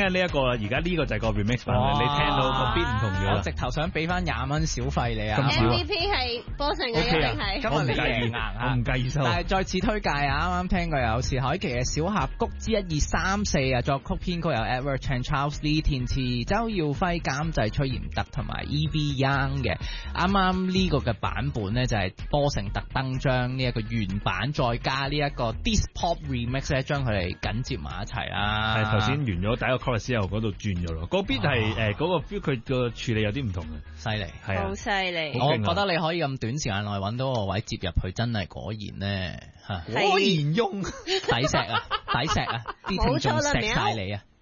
緊呢一個，而家呢個就係個 remix 版嘅，你聽到個 beat 唔同咗啦。 我直頭想俾翻20蚊小費你啊！ 咁少啊 MVP 係波成嘅一定係。 今日你贏硬我唔介意收。 但係再次推介啊！啱啱聽過有薛凱琪嘅小峽谷之1234啊，作曲編曲有 Edward Chan、Charles Lee 填詞，周耀輝監製，崔賢德同埋 E.V. Young 嘅。啱啱呢個嘅版本咧就係波成特登將呢一個原版再加呢一個 Disc Pop Remix 咧，將佢哋緊接埋一齊啦。 係頭先完咗第一個 chorus 之後，嗰度轉咗咯。嗰 beat 係嗰個 feel 佢個處理有啲唔同嘅， 犀利係啊， 好犀利。 我覺得你可以咁短時間內揾到個位接入去，真係果然咧嚇， 果然用抵錫啊，抵錫啊，啲聽眾錫晒你啊！